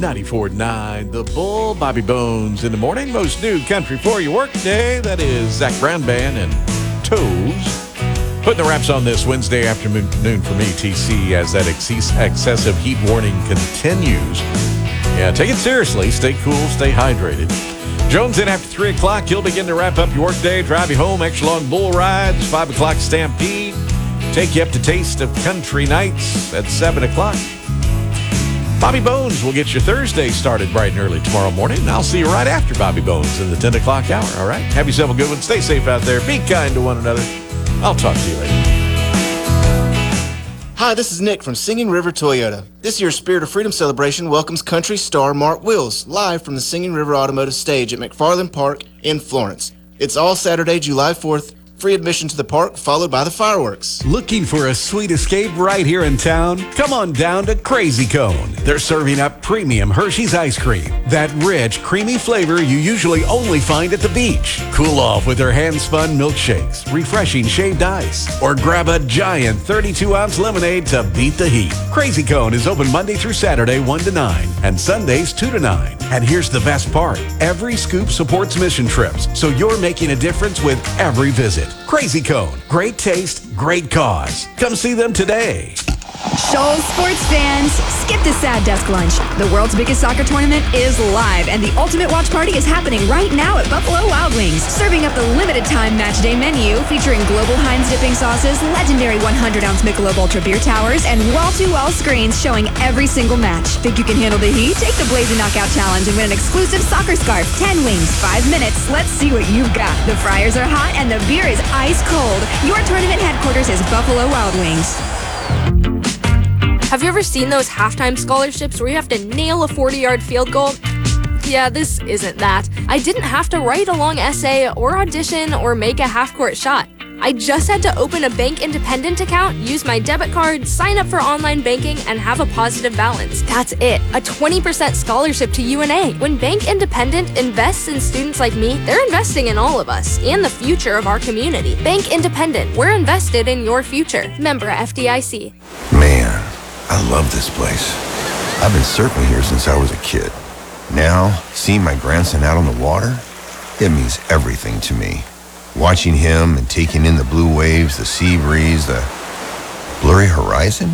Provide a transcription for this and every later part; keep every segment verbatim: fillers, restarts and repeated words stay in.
ninety-four point nine The Bull, Bobby Bones in the morning. Most new country for your work day. That is Zach Brown Band and Toes. Putting the wraps on this Wednesday afternoon from E T C as that ex- excessive heat warning continues. Yeah, take it seriously. Stay cool, stay hydrated. Jones in after three o'clock. He'll begin to wrap up your workday, drive you home, extra long bull rides, five o'clock Stampede. Take you up to Taste of Country Nights at seven o'clock. Bobby Bones will get your Thursday started bright and early tomorrow morning. I'll see you right after Bobby Bones in the ten o'clock hour, all right? Have yourself a good one. Stay safe out there. Be kind to one another. I'll talk to you later. Hi, this is Nick from Singing River Toyota. This year's Spirit of Freedom celebration welcomes country star Mark Wills live from the Singing River Automotive Stage at McFarland Park in Florence. It's all Saturday, July fourth. Free admission to the park, followed by the fireworks. Looking for a sweet escape right here in town? Come on down to Crazy Cone. They're serving up premium Hershey's ice cream. That rich, creamy flavor you usually only find at the beach. Cool off with their hand-spun milkshakes, refreshing shaved ice, or grab a giant thirty-two ounce lemonade to beat the heat. Crazy Cone is open Monday through Saturday, one to nine, and Sundays, two to nine. And here's the best part. Every scoop supports mission trips, so you're making a difference with every visit. Crazy Cone. Great taste, great cause. Come see them today. Shoals sports fans, skip the sad desk lunch. The world's biggest soccer tournament is live, and the ultimate watch party is happening right now at Buffalo Wild Wings. Serving up the limited time match day menu featuring global Heinz dipping sauces, legendary one hundred ounce Michelob Ultra beer towers, and wall-to-wall screens showing every single match. Think you can handle the heat? Take the Blaze and Knockout Challenge and win an exclusive soccer scarf. ten wings, five minutes. Let's see what you've got. The fryers are hot and the beer is ice cold. Your tournament headquarters is Buffalo Wild Wings. Have you ever seen those halftime scholarships where you have to nail a forty-yard field goal? Yeah, this isn't that. I didn't have to write a long essay or audition or make a half-court shot. I just had to open a Bank Independent account, use my debit card, sign up for online banking, and have a positive balance. That's it. A twenty percent scholarship to U N A. When Bank Independent invests in students like me, they're investing in all of us and the future of our community. Bank Independent. We're invested in your future. Member F D I C. Man, I love this place. I've been surfing here since I was a kid. Now, seeing my grandson out on the water, it means everything to me. Watching him and taking in the blue waves, the sea breeze, the blurry horizon.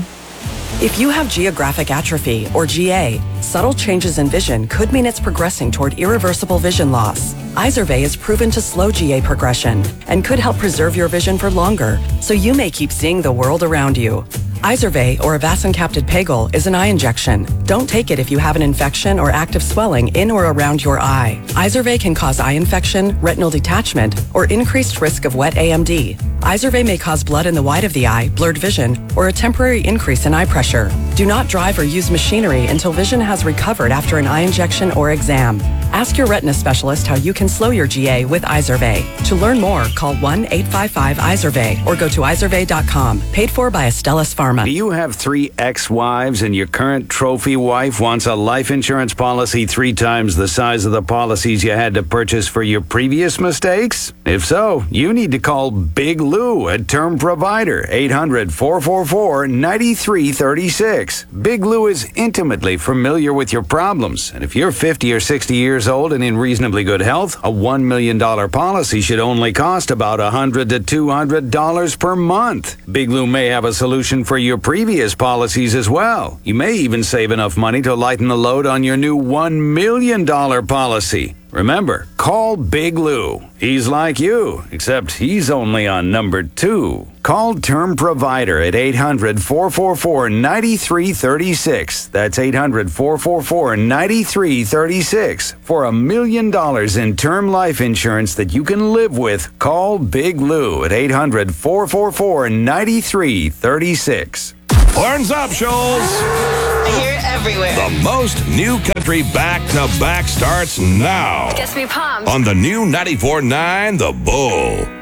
If you have geographic atrophy, or G A, subtle changes in vision could mean it's progressing toward irreversible vision loss. Izervay is proven to slow G A progression and could help preserve your vision for longer, so you may keep seeing the world around you. Izervay, or avacincaptad pegol, is an eye injection. Don't take it if you have an infection or active swelling in or around your eye. Izervay can cause eye infection, retinal detachment, or increased risk of wet A M D. Izervay may cause blood in the white of the eye, blurred vision, or a temporary increase in eye pressure. Do not drive or use machinery until vision has recovered after an eye injection or exam. Ask your retina specialist how you can slow your G A with Izervay. To learn more, call one eight five five Izervay or go to izervay dot com. Paid for by Astellas Pharma. Do you have three ex-wives and your current trophy wife wants a life insurance policy three times the size of the policies you had to purchase for your previous mistakes? If so, you need to call Big Lou at Term Provider, eight hundred, four four four, nine three three six. Big Lou is intimately familiar with your problems, and if you're fifty or sixty years old and in reasonably good health, a one million dollars policy should only cost about one hundred to two hundred dollars per month. Big Lou may have a solution for your previous policies as well. You may even save enough money to lighten the load on your new one million dollars policy. Remember, call Big Lou. He's like you, except he's only on number two. Call Term Provider at eight hundred, four four four, nine three three six. That's eight hundred, four four four, nine three three six. For a million dollars in term life insurance that you can live with, call Big Lou at eight hundred, four four four, nine three three six. Horns up, Shoals! I hear it everywhere. The most new country back-to-back starts now. Gets me pumped. On the new ninety-four point nine The Bull.